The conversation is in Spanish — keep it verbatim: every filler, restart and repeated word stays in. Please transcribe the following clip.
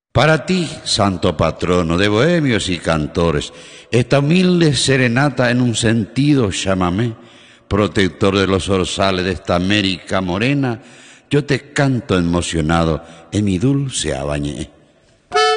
Para ti, santo patrono de bohemios y cantores, esta humilde serenata en un sentido llámame, protector de los orzales de esta América morena, yo te canto emocionado en mi dulce habañé.